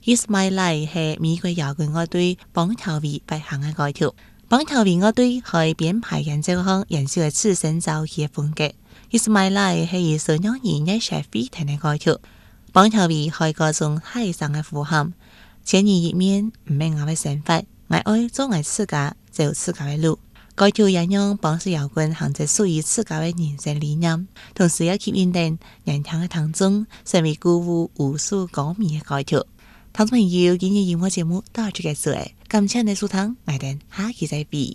It's My Life 係美國搖滾樂隊邦喬維發行嘅歌曲。邦喬維樂隊係編排演奏項研究嘅次生造嘅風格。It's My Life 係以12年嘅社會聽嘅歌曲。邦喬維係各種海上嘅呼喊，千年一面唔係我嘅想法，我愛做我自家走自家嘅路。歌曲引用邦式搖滾行在屬於自家嘅人生理念，同時又吸引人人聽嘅當中，成為鼓舞無數歌迷嘅歌曲。聽眾朋友，今日音樂節目到此結束，感謝你收聽，我哋下期再會。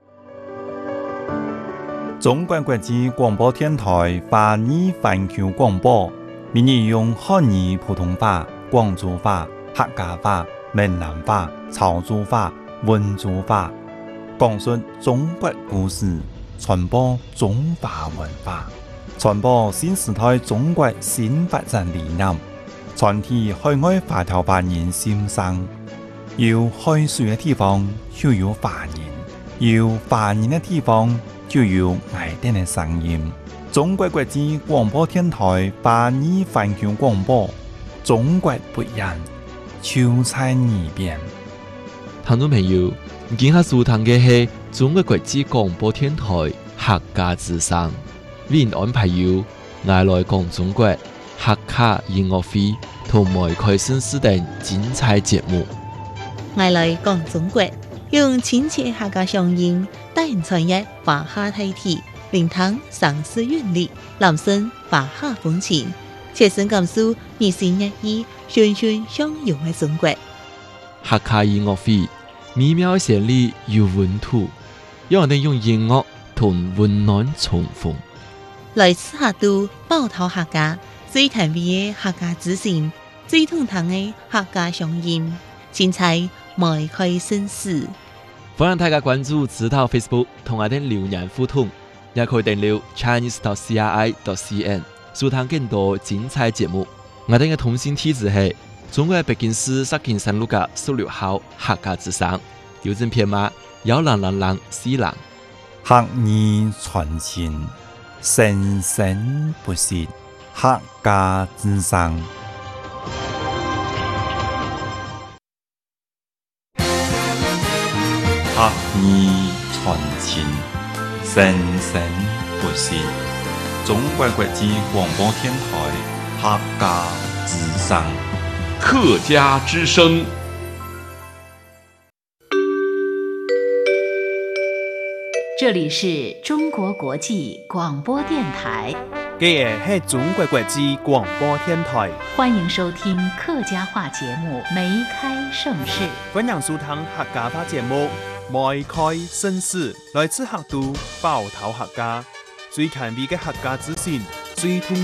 中國國際廣播電台華語環球廣播，每日用漢語普通話、廣州話、客家話、閩南話、潮州話、溫州話，講述中國故事，傳播中華文化，傳播新時代中國新發展理念，傳遞海外華僑華人心聲。有海水嘅地方就有華人，有華人嘅地方就有愛哋嘅聲音。中國國際廣播電台華語環球廣播，中國不一樣，就在耳邊。 聽眾朋友，今下收聽嘅係中國國際廣播電台客家之聲，為您安排有愛來講中國客家音樂會同埋開新時等精彩節目。 愛來講中國，用親切客家聲音帶人傳譯華夏大體，聆聽上世韻律，攬聲華夏風情，切身感受日新月異、循循相融嘅中國。 客家音樂會美妙旋律有溫度，讓我哋用音樂同溫暖重逢。 來自客都寶島客家最甜美嘅客家之聲，最通透嘅客家聲音，精彩邁開新事。 歡迎大家關注指導 Facebook 同我哋留言互動，也可以訂閱 chinese.cri.cn 收聽更多精彩節目。我哋嘅通訊地址係中國北京市石景山路嘅16號客家之聲，郵政編碼10004。 客語傳情，生生不息，客家之聲。客語傳情，生生不息。中國國際廣播電台客家之聲。 客家之聲。 這裡是中國國際廣播電台。 這是中國國際廣播電台。 歡迎收聽客家話節目《梅開盛世》。 歡迎收聽客家話節目《梅開盛世》，來自客都寶島客家最權威嘅客家資訊，最通